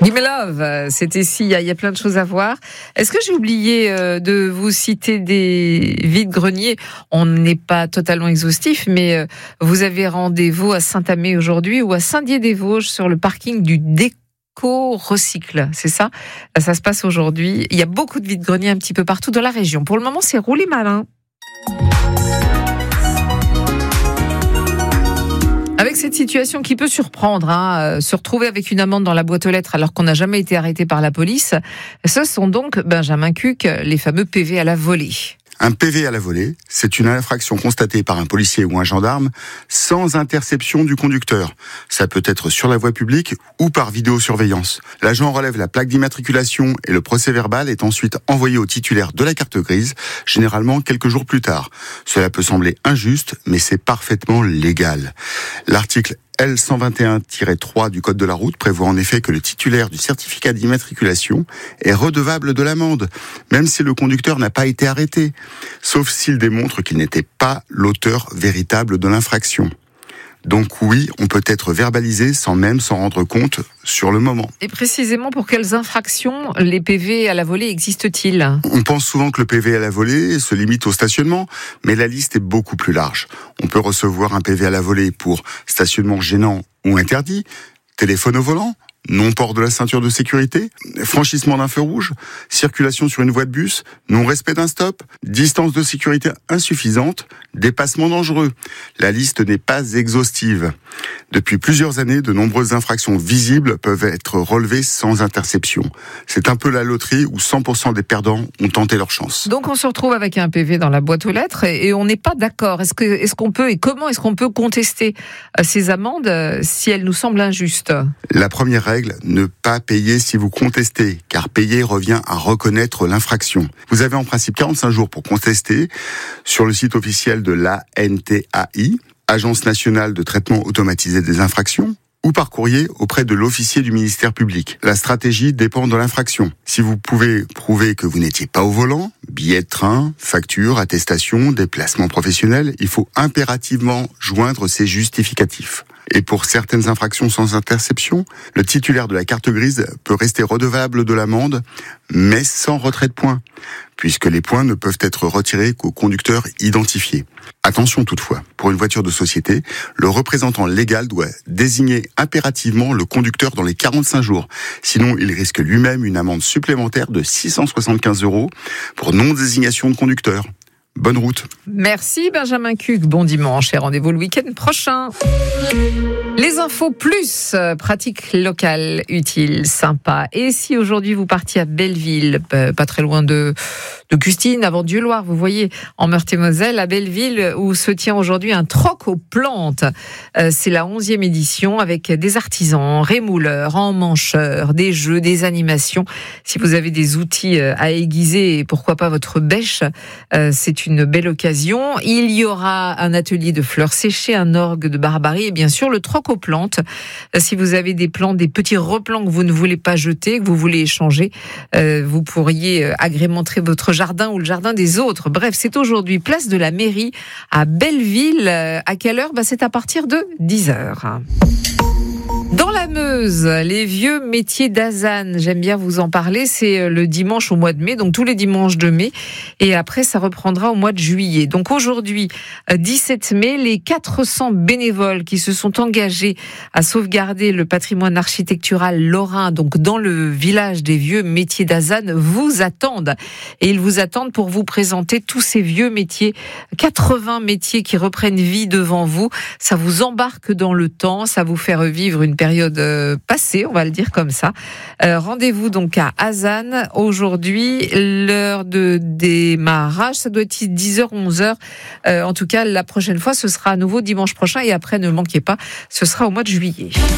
Give me love, c'était ici, il y a plein de choses à voir. Est-ce que j'ai oublié de vous citer des vides-greniers ? On n'est pas totalement exhaustif, mais vous avez rendez-vous à Saint-Amé aujourd'hui ou à Saint-Dié-des-Vosges sur le parking du Déco-Recycle, c'est ça ? Ça se passe aujourd'hui. Il y a beaucoup de vides-greniers un petit peu partout dans la région. Pour le moment, c'est roulé malin. Avec cette situation qui peut surprendre, se retrouver avec une amende dans la boîte aux lettres alors qu'on n'a jamais été arrêté par la police, ce sont donc, Benjamin Cuc, les fameux PV à la volée. Un PV à la volée, c'est une infraction constatée par un policier ou un gendarme sans interception du conducteur. Ça peut être sur la voie publique ou par vidéosurveillance. L'agent relève la plaque d'immatriculation et le procès-verbal est ensuite envoyé au titulaire de la carte grise, généralement quelques jours plus tard. Cela peut sembler injuste, mais c'est parfaitement légal. L'article L121-3 du Code de la route prévoit en effet que le titulaire du certificat d'immatriculation est redevable de l'amende, même si le conducteur n'a pas été arrêté, sauf s'il démontre qu'il n'était pas l'auteur véritable de l'infraction. Donc oui, on peut être verbalisé sans même s'en rendre compte sur le moment. Et précisément pour quelles infractions les PV à la volée existent-ils ? On pense souvent que le PV à la volée se limite au stationnement, mais la liste est beaucoup plus large. On peut recevoir un PV à la volée pour stationnement gênant ou interdit, téléphone au volant, non-port de la ceinture de sécurité, franchissement d'un feu rouge, circulation sur une voie de bus, non-respect d'un stop, distance de sécurité insuffisante, dépassement dangereux. La liste n'est pas exhaustive. Depuis plusieurs années, de nombreuses infractions visibles peuvent être relevées sans interception. C'est un peu la loterie où 100% des perdants ont tenté leur chance. Donc on se retrouve avec un PV dans la boîte aux lettres et on n'est pas d'accord. Est-ce qu'on peut et comment est-ce qu'on peut contester ces amendes si elles nous semblent injustes ? La première règle, ne pas payer si vous contestez, car payer revient à reconnaître l'infraction. Vous avez en principe 45 jours pour contester sur le site officiel de l'ANTAI, Agence nationale de traitement automatisé des infractions, ou par courrier auprès de l'officier du ministère public. La stratégie dépend de l'infraction. Si vous pouvez prouver que vous n'étiez pas au volant, billet de train, facture, attestation, déplacement professionnel, il faut impérativement joindre ces justificatifs. Et pour certaines infractions sans interception, le titulaire de la carte grise peut rester redevable de l'amende, mais sans retrait de points, puisque les points ne peuvent être retirés qu'au conducteur identifié. Attention toutefois, pour une voiture de société, le représentant légal doit désigner impérativement le conducteur dans les 45 jours. Sinon, il risque lui-même une amende supplémentaire de 675 € pour non-désignation de conducteur. Bonne route. Merci Benjamin Cuc, bon dimanche et rendez-vous le week-end prochain. Les infos plus pratiques locales, utiles, sympas. Et si aujourd'hui vous partiez à Belleville, pas très loin de Custine, avant Dieu-Loire, vous voyez, en Meurthe-et-Moselle, à Belleville, où se tient aujourd'hui un troc aux plantes. C'est la 11e édition avec des artisans, rémouleurs, emmancheurs, des jeux, des animations. Si vous avez des outils à aiguiser et pourquoi pas votre bêche, c'est une belle occasion. Il y aura un atelier de fleurs séchées, un orgue de barbarie et bien sûr le troc aux plantes. Si vous avez des plants, des petits replants que vous ne voulez pas jeter, que vous voulez échanger, vous pourriez agrémenter votre jardin ou le jardin des autres. Bref, c'est aujourd'hui place de la mairie à Belleville. À quelle heure ? C'est à partir de 10h. Dans la Meuse, les vieux métiers d'Azanne, j'aime bien vous en parler, c'est le dimanche au mois de mai, donc tous les dimanches de mai, et après ça reprendra au mois de juillet. Donc aujourd'hui, 17 mai, les 400 bénévoles qui se sont engagés à sauvegarder le patrimoine architectural lorrain, donc dans le village des vieux métiers d'Azanne, vous attendent. Et ils vous attendent pour vous présenter tous ces vieux métiers, 80 métiers qui reprennent vie devant vous. Ça vous embarque dans le temps, ça vous fait revivre une période passée, on va le dire comme ça. Rendez-vous donc à Azanne aujourd'hui. L'heure de démarrage, ça doit être 10h, 11h. En tout cas, la prochaine fois, ce sera à nouveau dimanche prochain et après, ne manquez pas, ce sera au mois de juillet.